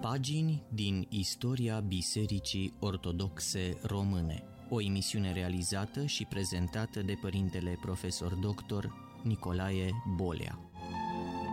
Pagini din istoria Bisericii Ortodoxe Române. O emisiune realizată și prezentată de părintele profesor dr. Nicolae Bolea.